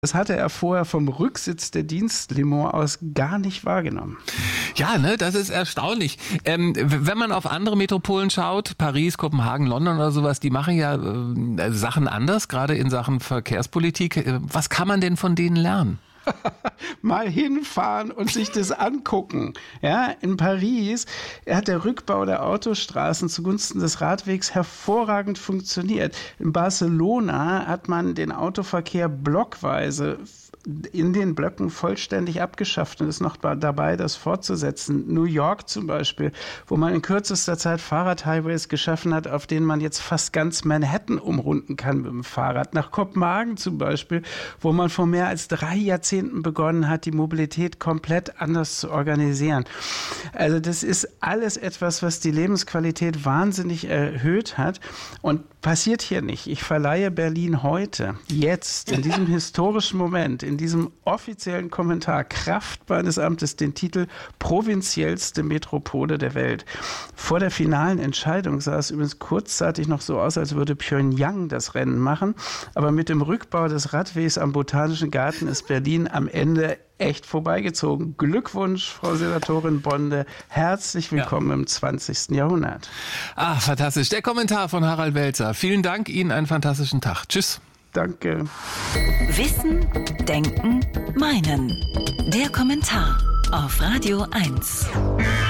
Das hatte er vorher vom Rücksitz der Dienstlimo aus gar nicht wahrgenommen. Ja, ne, das ist erstaunlich. Wenn man auf andere Metropolen schaut, Paris, Kopenhagen, London oder sowas, die machen ja Sachen anders, gerade in Sachen Verkehrspolitik. Was kann man denn von denen lernen? Mal hinfahren und sich das angucken. Ja, in Paris hat der Rückbau der Autostraßen zugunsten des Radwegs hervorragend funktioniert. In Barcelona hat man den Autoverkehr blockweise in den Blöcken vollständig abgeschafft und ist noch dabei, das fortzusetzen. New York zum Beispiel, wo man in kürzester Zeit Fahrradhighways geschaffen hat, auf denen man jetzt fast ganz Manhattan umrunden kann mit dem Fahrrad. Nach Kopenhagen zum Beispiel, wo man vor mehr als 3 Jahrzehnten begonnen hat, die Mobilität komplett anders zu organisieren. Also das ist alles etwas, was die Lebensqualität wahnsinnig erhöht hat und passiert hier nicht. Ich verleihe Berlin heute, jetzt, in diesem historischen Moment, in diesem offiziellen Kommentar Kraft meines Amtes den Titel provinziellste Metropole der Welt. Vor der finalen Entscheidung sah es übrigens kurzzeitig noch so aus, als würde Pyongyang das Rennen machen. Aber mit dem Rückbau des Radwegs am Botanischen Garten ist Berlin am Ende echt vorbeigezogen. Glückwunsch, Frau Senatorin Bonde. Herzlich willkommen im 20. Jahrhundert. Ah, fantastisch. Der Kommentar von Harald Welzer. Vielen Dank, Ihnen einen fantastischen Tag. Tschüss. Danke. Wissen, Denken, Meinen. Der Kommentar auf Radio 1.